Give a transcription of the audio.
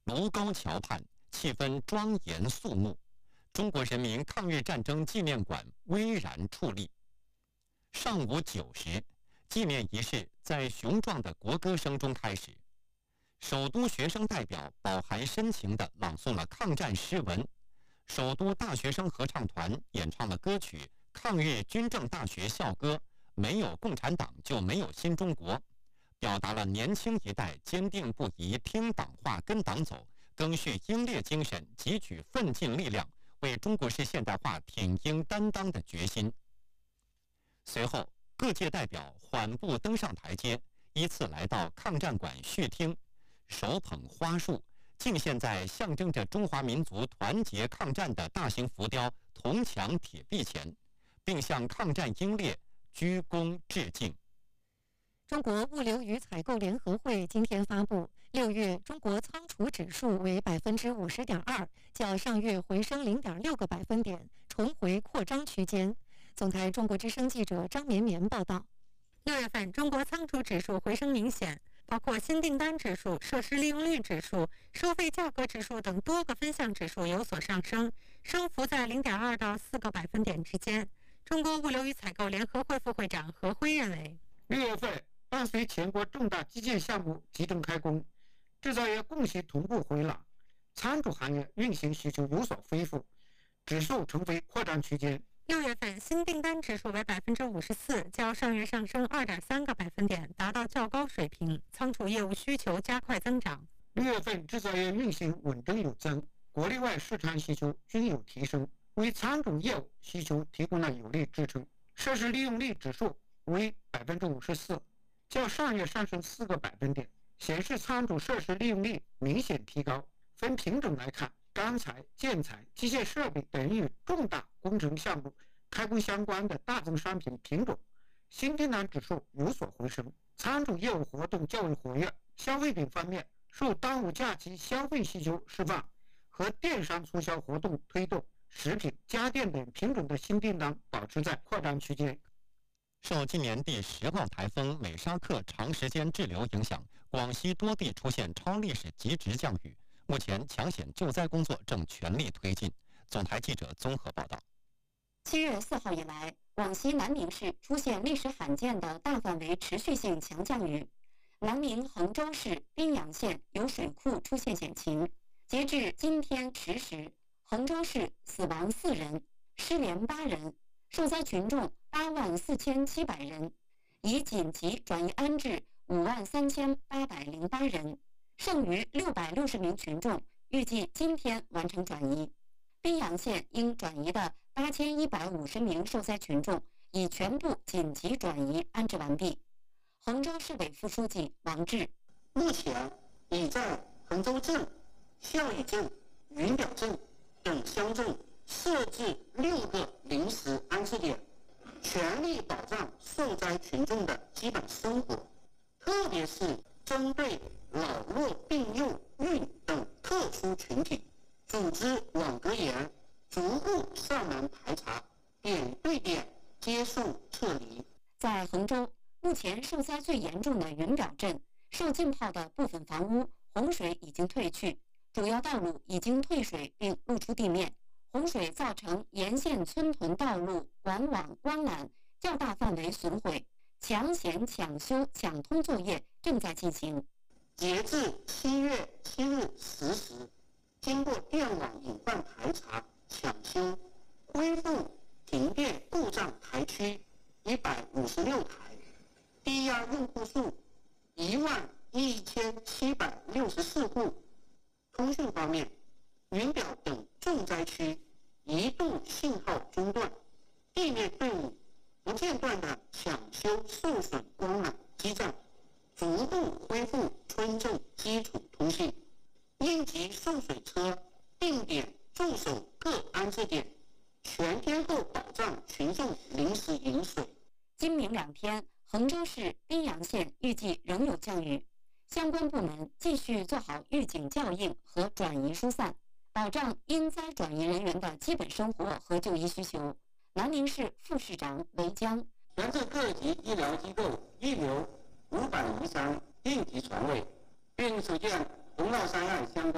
卢沟桥畔气氛庄严肃穆，中国人民抗日战争纪念馆巍然矗立。上午9时，纪念仪式在雄壮的国歌声中开始。首都学生代表饱含深情地朗诵了抗战诗文，首都大学生合唱团演唱了歌曲《抗日军政大学校歌》，没有共产党就没有新中国，表达了年轻一代坚定不移听党话跟党走，赓续英烈精神，汲取奋进力量，为中国式现代化挺膺担当的决心。随后，各界代表缓步登上台阶，依次来到抗战馆序听，手捧花束，敬献在象征着中华民族团结抗战的大型浮雕铜墙铁壁前，并向抗战英烈鞠躬致敬。 中国物流与采购联合会今天发布，6月中国仓储指数为50.2%，较上月回升0.6个百分点，重回扩张区间。总台中国之声记者张绵绵报道 ，6月份中国仓储指数回升明显，包括新订单指数、设施利用率指数、收费价格指数等多个分项指数有所上升，升幅在0.2到4个百分点之间。中国物流与采购联合会副会长何辉认为 ，6月份伴随全国重大基建项目集中开工，制造业供需同步回暖，仓储行业运行需求有所恢复，指数重回扩张区间。 6月份新订单指数为54%，较上月上升2.3个百分点，达到较高水平。仓储业务需求加快增长。 6月份制造业运行稳中有增，国内外市场需求均有提升，为仓储业务需求提供了有力支撑。设施利用率指数为54%，较上月上升4个百分点，显示仓储设施利用率明显提高。分品种来看，钢材、建材、机械设备等与重大工程项目开工相关的大宗商品品种，新订单指数有所回升。仓储业务活动较为活跃。消费品方面，受端午假期消费需求释放和电商促销活动推动，食品、家电等品种的新订单保持在扩张区间。 受今年第10号台风美沙克长时间滞留影响，广西多地出现超历史极值降雨，目前抢险救灾工作正全力推进。总台记者综合报道。 7月4号以来，广西南宁市出现历史罕见的大范围持续性强降雨。南宁衡州市宾阳县有水库出现险情，截至今天10时，衡州市死亡4人，失联8人，受灾群众84700人，已紧急转移安置53808人，剩余660名群众预计今天完成转移。宾阳县应转移的8150名受灾群众已全部紧急转移安置完毕。衡州市委副书记王志， 目前已在衡州镇、孝义镇、云表镇等乡镇设置6个临时安置点，全力保障受灾群众的基本生活，特别是针对老弱病幼孕等特殊群体，组织网格员逐步上门排查，点对点接受撤离。 在衡州，目前受灾最严重的云表镇，受浸泡的部分房屋洪水已经退去，主要道路已经退水并露出地面。洪水造成沿线村屯道路、管网、光缆较大范围损毁，抢险、抢修、抢通作业正在进行。 截至7月7日10时，经过电网隐患排查、抢修、恢复停电故障台区156台，低压用户数11764户。通讯方面，云表等重灾区一度信号中断，地面队伍不间断的抢修受损光缆基站，逐步恢复村镇基础通信。应急送水车定点驻守各安置点，全天候保障群众临时饮水。 今明2天，衡州市宾阳县预计仍有降雨，相关部门继续做好预警校应和转移疏散，保障因灾转移人员的基本生活和就医需求。南宁市副市长韦江， 沿着各级医疗机构预留503应急床位，并组建洪涝山岸相关